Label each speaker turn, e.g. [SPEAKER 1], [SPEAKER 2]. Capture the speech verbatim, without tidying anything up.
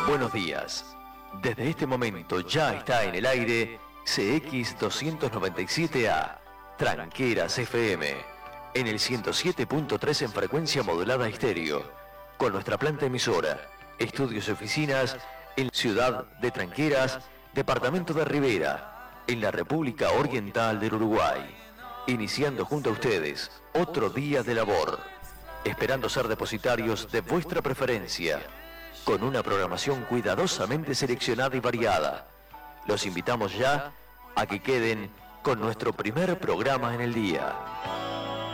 [SPEAKER 1] Buenos días. Desde este momento ya está en el aire C X doscientos noventa y siete A, Tranqueras F M, en el ciento siete punto tres en frecuencia modulada estéreo, con nuestra planta emisora, estudios y oficinas en Ciudad de Tranqueras, Departamento de Rivera, en la República Oriental del Uruguay, iniciando junto a ustedes otro día de labor, esperando ser depositarios de vuestra preferencia, con una programación cuidadosamente seleccionada y variada. Los invitamos ya a que queden con nuestro primer programa en el día.